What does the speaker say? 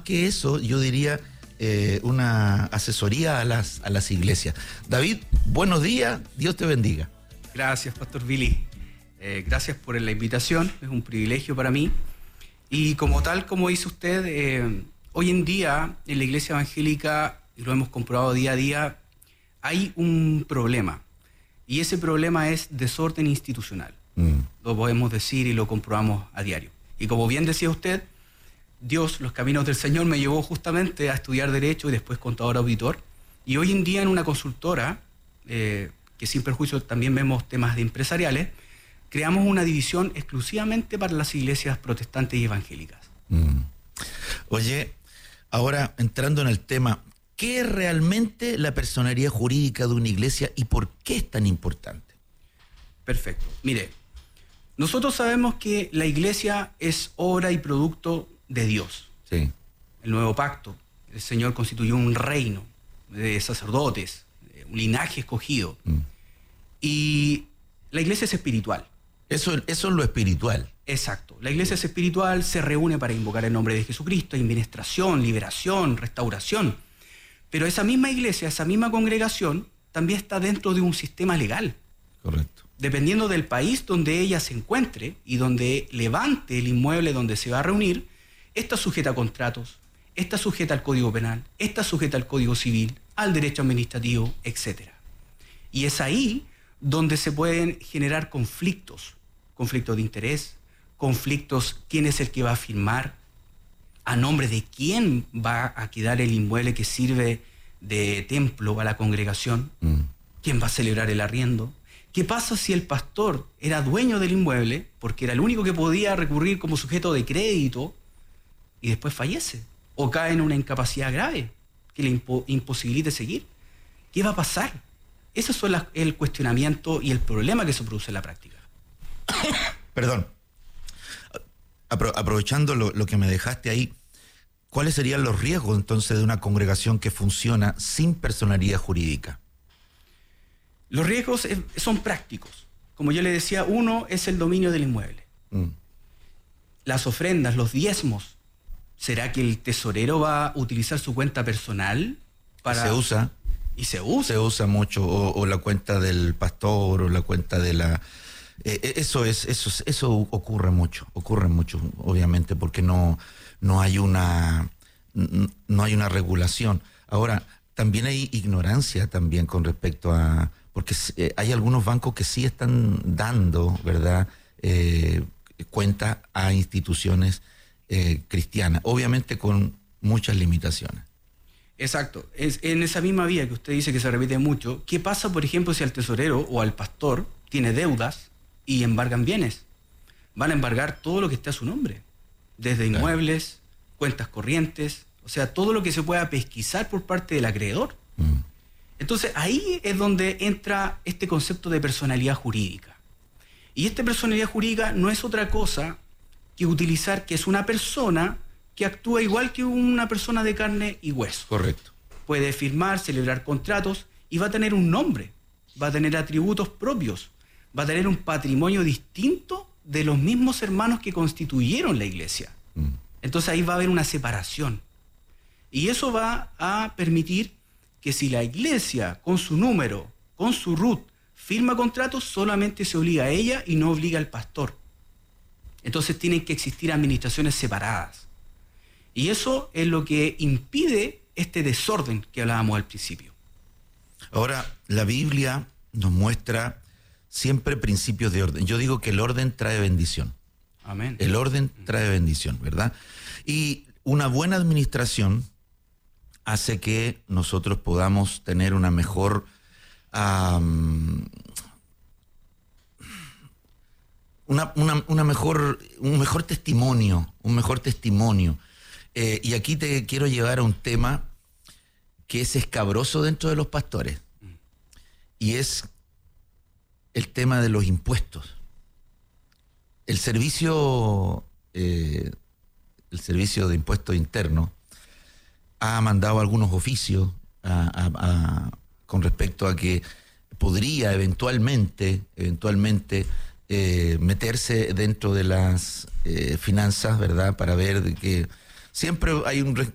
que eso, yo diría una asesoría a las iglesias. David, buenos días, Dios te bendiga. Gracias, Pastor Billy. Gracias por la invitación, es un privilegio para mí. Y como dice usted, hoy en día en la iglesia evangélica, y lo hemos comprobado día a día, hay un problema. Y ese problema es desorden institucional. Lo podemos decir y lo comprobamos a diario. Y como bien decía usted, Dios, los caminos del Señor, me llevó justamente a estudiar Derecho y después Contador Auditor. Y hoy en día en una consultora, que sin perjuicio también vemos temas de empresariales, creamos una división exclusivamente para las iglesias protestantes y evangélicas. Oye, ahora entrando en el tema, ¿qué es realmente la personería jurídica de una iglesia y por qué es tan importante? Perfecto. Mire, nosotros sabemos que la iglesia es obra y producto de Dios. Sí. El nuevo pacto, el Señor constituyó un reino de sacerdotes, un linaje escogido. Y la iglesia es espiritual. Eso es lo espiritual. Exacto. La iglesia es espiritual, se reúne para invocar el nombre de Jesucristo, hay ministración, liberación, restauración. Pero esa misma iglesia, esa misma congregación, también está dentro de un sistema legal. Correcto. Dependiendo del país donde ella se encuentre y donde levante el inmueble donde se va a reunir, está sujeta a contratos, está sujeta al Código Penal, está sujeta al Código Civil, al derecho administrativo, etc. Y es ahí donde se pueden generar conflictos de interés, conflictos, quién es el que va a firmar, a nombre de quién va a quedar el inmueble que sirve de templo a la congregación, quién va a celebrar el arriendo. ¿Qué pasa si el pastor era dueño del inmueble, porque era el único que podía recurrir como sujeto de crédito, y después fallece o cae en una incapacidad grave que le imposibilite seguir? ¿Qué va a pasar? Ese es el cuestionamiento y el problema que se produce en la práctica. Perdón. Aprovechando lo que me dejaste ahí, ¿cuáles serían los riesgos entonces de una congregación que funciona sin personería jurídica? Los riesgos son prácticos. Como yo le decía, uno es el dominio del inmueble. Las ofrendas, los diezmos. ¿Será que el tesorero va a utilizar su cuenta personal para...? Se usa. Y se usa. Se usa mucho, o la cuenta del pastor, o la cuenta de la... Eso ocurre mucho, obviamente, porque no hay una regulación. Ahora, también hay ignorancia también con respecto a... Porque hay algunos bancos que sí están dando, ¿verdad?, cuenta a instituciones cristianas, obviamente con muchas limitaciones. Exacto. Es en esa misma vía que usted dice que se repite mucho. ¿Qué pasa, por ejemplo, si al tesorero o al pastor tiene deudas y embargan bienes? Van a embargar todo lo que esté a su nombre, desde inmuebles, cuentas corrientes, o sea, todo lo que se pueda pesquisar por parte del acreedor. Entonces, ahí es donde entra este concepto de personalidad jurídica. Y esta personalidad jurídica no es otra cosa que utilizar que es una persona que actúa igual que una persona de carne y hueso. Correcto. Puede firmar, celebrar contratos y va a tener un nombre, va a tener atributos propios, va a tener un patrimonio distinto de los mismos hermanos que constituyeron la iglesia. Entonces ahí va a haber una separación. Y eso va a permitir que si la iglesia, con su número, con su RUT, firma contratos, solamente se obliga a ella y no obliga al pastor. Entonces tienen que existir administraciones separadas. Y eso es lo que impide este desorden que hablábamos al principio. Ahora, la Biblia nos muestra siempre principios de orden. Yo digo que el orden trae bendición. Amén. El orden trae bendición, ¿verdad? Y una buena administración hace que nosotros podamos tener una mejor... un mejor testimonio. Y aquí te quiero llevar a un tema que es escabroso dentro de los pastores. Y es el tema de los impuestos. El servicio de impuestos internos ha mandado algunos oficios con respecto a que podría eventualmente meterse dentro de las finanzas, ¿verdad? Para ver de que siempre hay